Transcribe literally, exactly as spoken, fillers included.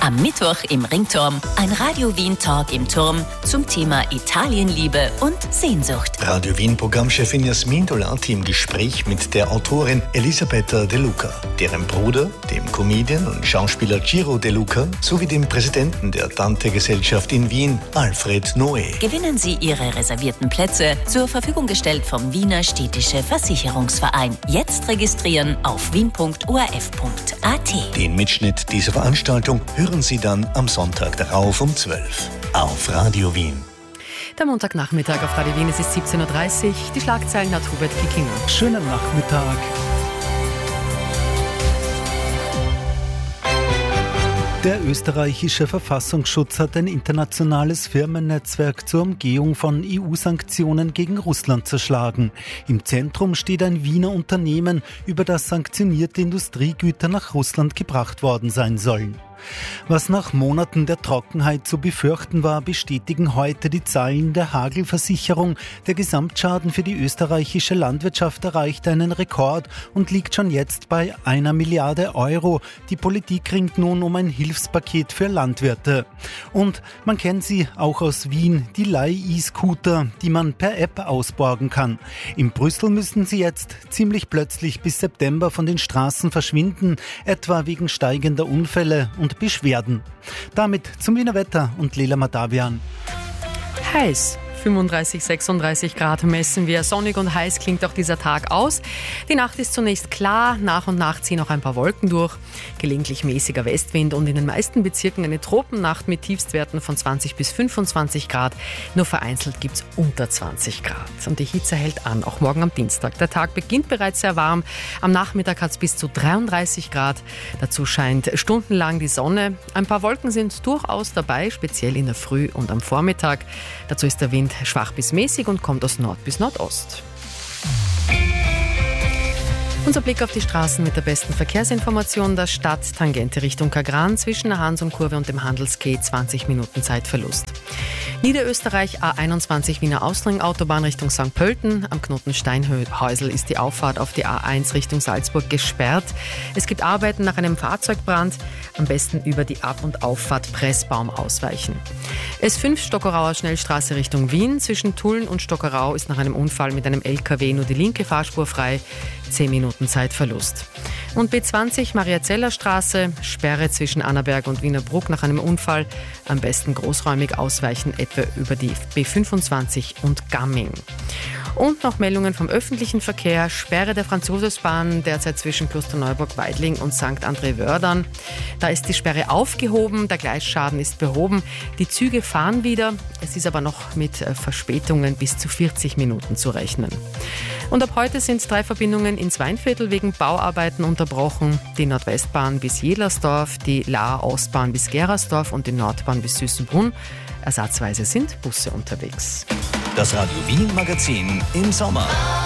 Am Mittwoch im Ringturm ein Radio Wien Talk im Turm zum Thema Italienliebe und Sehnsucht. Radio Wien Programmchefin Jasmin Dolati im Gespräch mit der Autorin Elisabetta De Luca, deren Bruder, dem Comedian und Schauspieler Ciro De Luca, sowie dem Präsidenten der Dante-Gesellschaft in Wien, Alfred Noé. Gewinnen Sie Ihre reservierten Plätze, zur Verfügung gestellt vom Wiener Städtische Versicherungsverein. Jetzt registrieren auf wien punkt o r f punkt a t. Den Mitschnitt dieser Veranstaltung hören Sie dann am Sonntag darauf um zwölf auf Radio Wien. Der Montagnachmittag auf Radio Wien, es ist siebzehn Uhr dreißig. Die Schlagzeilen hat Hubert Kickinger. Schönen Nachmittag. Der österreichische Verfassungsschutz hat ein internationales Firmennetzwerk zur Umgehung von E U-Sanktionen gegen Russland zerschlagen. Im Zentrum steht ein Wiener Unternehmen, über das sanktionierte Industriegüter nach Russland gebracht worden sein sollen. Was nach Monaten der Trockenheit zu befürchten war, bestätigen heute die Zahlen der Hagelversicherung. Der Gesamtschaden für die österreichische Landwirtschaft erreicht einen Rekord und liegt schon jetzt bei einer Milliarde Euro. Die Politik ringt nun um ein Hilfspaket für Landwirte. Und man kennt sie auch aus Wien, die Leih-E-Scooter, die man per App ausborgen kann. In Brüssel müssen sie jetzt ziemlich plötzlich bis September von den Straßen verschwinden, etwa wegen steigender Unfälle und Beschwerden. Damit zum Wiener Wetter und Lela Madavian. Heiß. fünfunddreißig, sechsunddreißig Grad messen wir. Sonnig und heiß klingt auch dieser Tag aus. Die Nacht ist zunächst klar, nach und nach ziehen auch ein paar Wolken durch. Gelegentlich mäßiger Westwind und in den meisten Bezirken eine Tropennacht mit Tiefstwerten von zwanzig bis fünfundzwanzig Grad. Nur vereinzelt gibt es unter zwanzig Grad. Und die Hitze hält an, auch morgen am Dienstag. Der Tag beginnt bereits sehr warm. Am Nachmittag hat es bis zu dreiunddreißig Grad. Dazu scheint stundenlang die Sonne. Ein paar Wolken sind durchaus dabei, speziell in der Früh und am Vormittag. Dazu ist der Wind schwach bis mäßig und kommt aus Nord bis Nordost. Unser Blick auf die Straßen mit der besten Verkehrsinformation. Der Stadttangente Richtung Kagran zwischen der Hansum-Kurve und dem Handels-Quai zwanzig Minuten Zeitverlust. Niederösterreich A einundzwanzig Wiener Ausring-Autobahn Richtung Sankt Pölten. Am Knoten Steinhäusl ist die Auffahrt auf die A eins Richtung Salzburg gesperrt. Es gibt Arbeiten nach einem Fahrzeugbrand. Am besten über die Ab- und Auffahrt Pressbaum ausweichen. S fünf Stockerauer Schnellstraße Richtung Wien. Zwischen Tulln und Stockerau ist nach einem Unfall mit einem L K W nur die linke Fahrspur frei. zehn Minuten Zeitverlust. Und B zwanzig Mariazeller Straße, Sperre zwischen Annaberg und Wienerbruck nach einem Unfall. Am besten großräumig ausweichen, etwa über die B fünfundzwanzig und Gamming. Und noch Meldungen vom öffentlichen Verkehr. Sperre der Franz-Josefs-Bahn derzeit zwischen Klosterneuburg-Weidling und Sankt André-Wördern. Da ist die Sperre aufgehoben, der Gleisschaden ist behoben. Die Züge fahren wieder. Es ist aber noch mit Verspätungen bis zu vierzig Minuten zu rechnen. Und ab heute sind drei Verbindungen ins Weinviertel wegen Bauarbeiten unterbrochen. Die Nordwestbahn bis Jedlersdorf, die Laaer Ostbahn bis Gerersdorf und die Nordbahn bis Süßenbrunn. Ersatzweise sind Busse unterwegs. Das Radio Wien Magazin im Sommer.